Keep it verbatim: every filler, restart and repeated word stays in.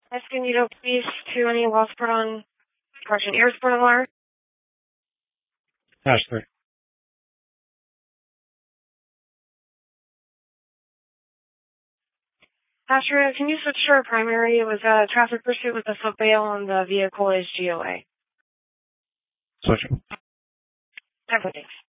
Escondido Police to any loss put on correction airsport alarm. Ashley. Asher, can you switch to our primary? It was a traffic pursuit with a foot bail and the vehicle is G O A. Switching. Okay, thanks.